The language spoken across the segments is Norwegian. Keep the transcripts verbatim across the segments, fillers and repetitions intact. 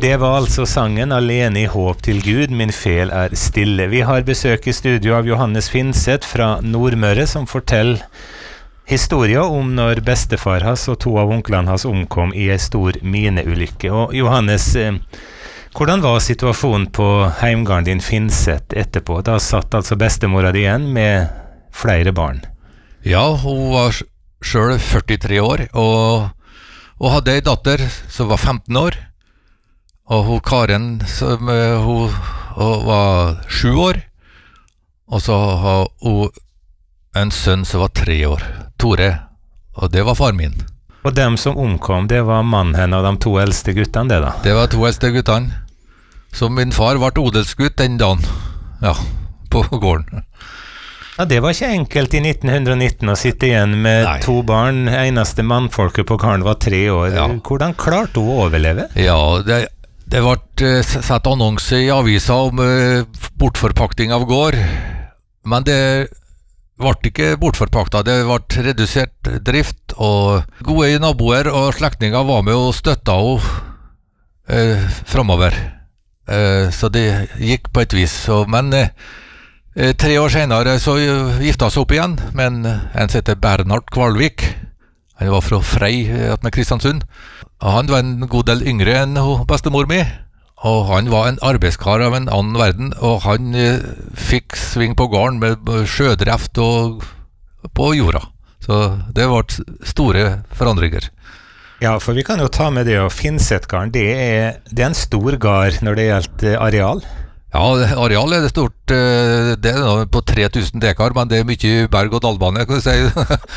Det var altså sangen Alene i håp til Gud, min fel er stille. Vi har besøk i studio av Johannes Finseth fra Nordmøre, som forteller historier om når bestefar hans og to av onklene hans omkom i en stor mineulykke. Og Johannes, eh, hvordan var situasjonen på heimgarden din Finseth etterpå? Da satt altså bestemora di igjen med flere barn. Ja, hun var selv førtitre år, og, og hadde en datter som var femten år. Og hun Karen som, hun, hun var sju år, og så har hun en sønn som var tre år, Tore, og det var far min. Og dem som omkom, det var mannen henne og de to eldste guttene, det da? Det var to eldste guttene. Så min far ble odelsgutt den dagen, ja, på gården. Ja, det var ikke enkelt i nitten nitten å sitte igjen med Nei. to barn. Eneste mannfolket på gården var tre år. Ja. Hvordan klarte hun å overleve? Ja, det Det ble uh, satt annonse i avisa om uh, bortforpakting av gård, men det ble ikke bortforpakta, det ble redusert drift, og gode naboer og slektninger var med og støtta henne uh, fremover. Uh, så det gikk på et vis. Så, men uh, tre år senere så gifta seg opp igjen, men en som heter Bernhard Kvalvik. Han var fra Frei med Kristiansund. Han var en god del yngre enn bestemor mi, og han var en arbeidskar av en annen verden, og han eh, fikk sving på gården med sjødreft og på jorda. Så det var store forandringer. Ja, for vi kan jo ta med det, og Finsethgarden, det er, det er en stor gard når det gjelder areal. Ja, areal er det stort, det er på tre tusen dekar, men det er mye berg- og dalbane, kan du si.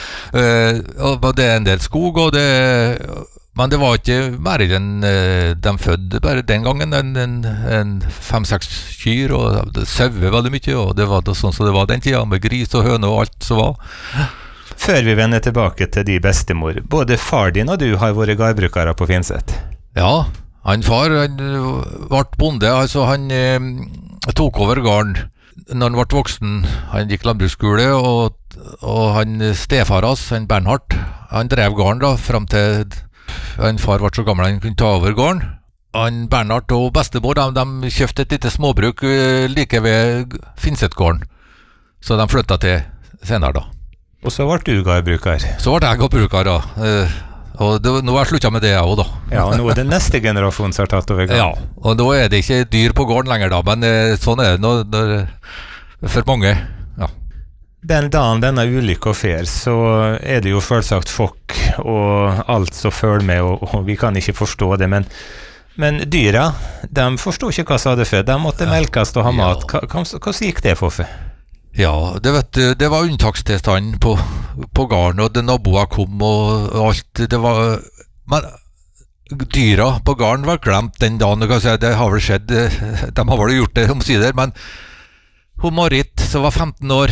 Det er en del skog, og det, men det var ikke mer enn de fødde bare den gangen, en, en, en fem-seks kyr, og det sauer veldig mye, og det var sånn som det var den tiden, med gris og høne og alt som var. Før vi vender tilbake til de bestemor, både far din og du har vært gårdbrukere på Finseth. Ja, han far han ble bonde, altså han eh, tok over gården når han ble voksen. Han gikk landbruksskole, og, og han stefar hans, han Bernhard, han drev gården da, frem til han far ble så gammel han kunne ta over gården. Han Bernhard og bestemor, de, de kjøpte et lite småbruk like ved Finsethgården, så de flyttet til senere da. Og så ble du gårdbruker. Så ble jeg gårdbruker, da. Eh, Og det, nå har jeg sluttet med det jeg også da. Ja, og nå er det neste generasjon som har tatt over gården. Ja, og nå er det ikke dyr på gården lenger da, men eh, sånn er det nå, når, for mange. Ja. Den dagen denne ulykka fer, så er det jo selvsagt folk og alt som følger med, og, og vi kan ikke forstå det, men, men dyra, de forstod ikke hva som hadde født. De måtte melkes og ha mat. Hva, hva, hva gikk det for for? Ja, det, vet du, det var unntakstilstanden på, på gården, og det naboer kom og, og alt, det var, men dyra på gården var glemt den dagen, jeg kan si, det har vel skjedd, de har vel gjort det omsider, men hun Marit, som var femten år,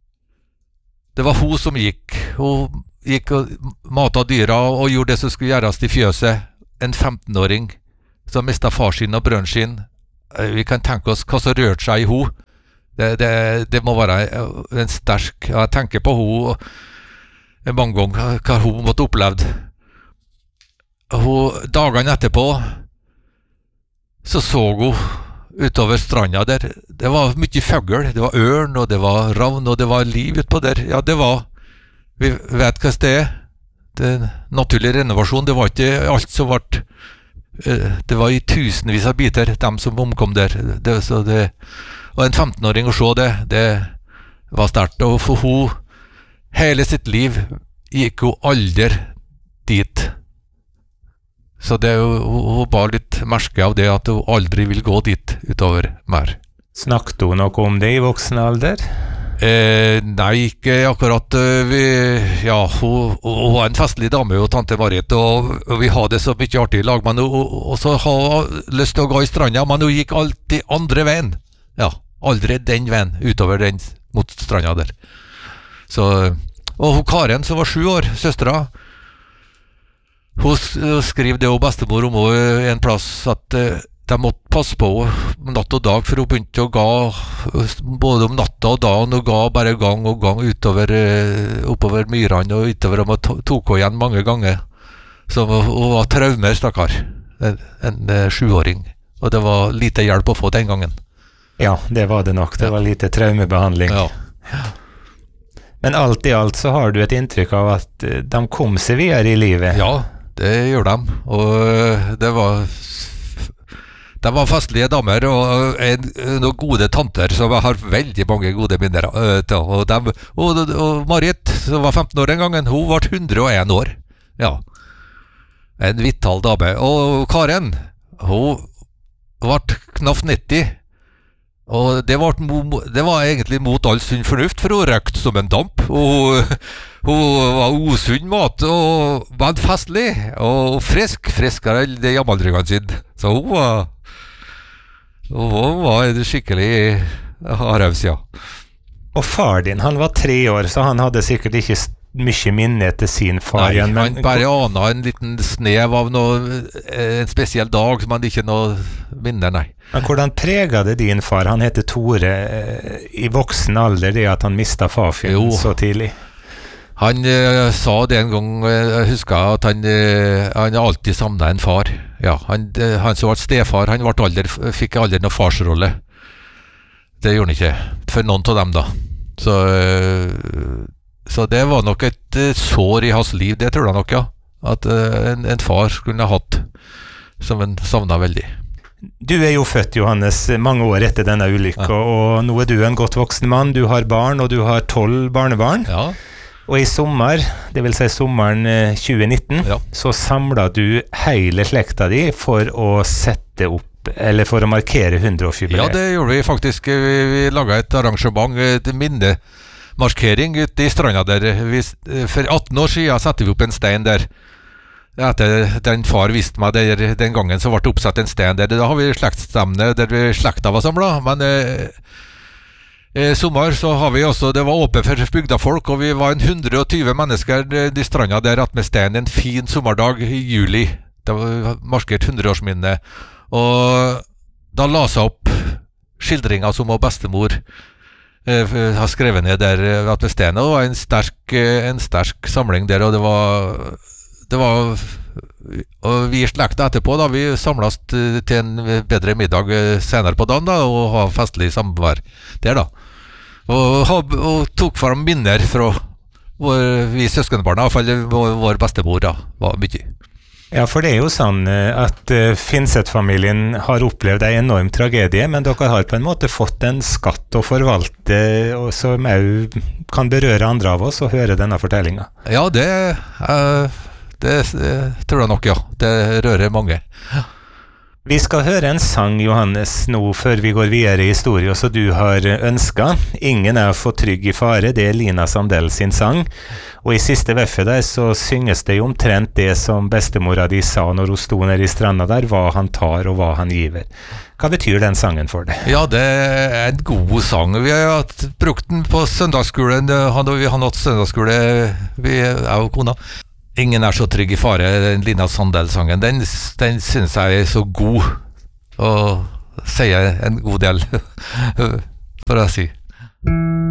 det var hun som gikk, hun gikk og matet dyra og gjorde det som skulle gjøres i fjøset, en femten-åring som mistet far sin og brønn sin. Vi kan tenke oss hva som rørte seg i hun. Det, det, det må være en sterk, jeg tenker på hun mange ganger, hva hun måtte opplevd. Hun, dagene etterpå så så hun utover stranda der, det var mye føggel, det var ørn og det var ravn og det var liv utpå der. Ja, det var, vi vet hva det er, det er naturlig renovasjon, det var ikke alt som ble, det var i tusenvis av biter, dem som omkom der. Det, så det, og en femten-åring å se det, det var sterkt. Og for hun, hele sitt liv, gikk hun aldri dit. Så det, hun, hun bare litt merke av det, at hun aldri vil gå dit utover mer. Snakket hun noe om det i voksen alder? Eh, nei, ikke akkurat. Vi, ja, hun, hun var en festlig dame, og tante Marit, og, og vi hadde så mye artig i lag, men hun, og så hadde hun lyst til å gå i stranda, men hun gikk alltid andre veien. Ja, aldri den veien utover den mot stranda der. Så, og hun Karen som var sju år, søstera, hun skrev det og bestemor om henne en plass at uh, de måtte passe på henne natt og dag, for hun begynte å gå både om natta og dagen, og ga bare gang og gang utover, uh, oppover myrene og utover, og tok henne igjen mange ganger. Så hun var traumer, stakkar. en, en eh, sjuåring. Og det var lite hjelp å få den gangen. Ja, det var det nok. Det Ja. var lite traumebehandling. Ja. Men alt i alt så har du et inntrykk av at eh, de kom seg videre i livet. Ja, det gjør de. Og øh, det var De var festlige damer og en, noen gode tanter som jeg har veldig mange gode minner øh, til. Og, dem, og, og Marit, som var femten år den gangen, hun ble hundre og en år. Ja. En vital dame. Og Karen, hun ble knapt nitti. Og det var, det var egentlig mot all sunn fornuft, for hun røkte som en damp. Og hun var usunn mat, og var festlig, og frisk, friskere enn de jammeldrygene sine. Så hun var, hun var skikkelig hardhaus, ja. Og far din, han var tre år, så han hadde sikkert ikke st- mye minne til sin far Nei, igjen. han bare ana en liten snev av noe, en spesiell dag som han ikke noe minner, nei. Men hvordan prega det din far? Han heter Tore eh, i voksen alder, det at han mistet farfaren Jo. så tidlig. Han eh, sa det en gang, eh, jeg husker at han, eh, han alltid savnet en far. Ja, han, eh, han som var stefar, han ble aldri, fikk aldri noen farsrolle. Det gjorde han ikke, for noen av dem da. Så, eh, så det var nok et eh, sår i hans liv, det tror jeg nok, ja. At eh, en, en far skulle ha hatt, som han savnet veldig. Du er jo født, Johannes, mange år etter denne ulykka, Ja. og nå er du en godt voksen mann, du har barn, og du har tolv barnebarn. Ja, Og i sommer, det vil si sommeren eh, tjue nitten, Ja. så samlet du hele slekta di for å sette opp, eller for å markere ja hundreårsjubileet. det gjorde vi faktisk. Vi, vi laget et arrangement, et minnemarkering ute i stranda der. Vi, for atten år siden satte vi opp en stein der. Etter den far viste meg der, den gangen så ble det oppsatt en stein der. Da har vi slektsstevne der vi slekta var samlet, men eh, i sommer så har vi også, det var åpent for bygdafolk, og vi var en hundre og tyve mennesker i stranda der at med stein en fin sommerdag i juli. Det var markert hundreårsminne, og da la seg opp skildringer som vår bestemor eh, har skrevet ned der at med stein, og det var en sterk, eh, en sterk samling der, og det var det var, og vi i slekta etterpå da, vi samlet til en bedre middag senere på dagen da, og ha festlig samvær der da. Og, og, og tok fram minner fra vår, vi søskenbarna, i hvert fall vår, vår bestemor da, var mye. Ja, for det er jo sånn eh, at uh, Finseth-familien har opplevd en enorm tragedie, men dere har på en måte fått en skatt å forvalte, og som også kan berøre andre av oss og høre denne fortellingen. Ja, det, eh, det, det tror jeg nok, ja. Det rører mange. Vi skal høre en sang, Johannes, nå før vi går videre i historien som du har ønsket. Ingen er for trygg i fare, det er Lina Sandell sin sang. Og i siste veffet der så synges det jo omtrent det som bestemora di sa når hun sto nede i stranda der, hva han tar og hva han giver. Hva betyr den sangen for deg? Ja, det er en god sang. Vi har hatt, brukt den på søndagsskolen. Han, vi har hatt søndagsskole, vi er jo kona. Ingen er så trygg i fare, den Lina Sandell-sangen. Den, den synes jeg er så god, og sier en god del, for å si.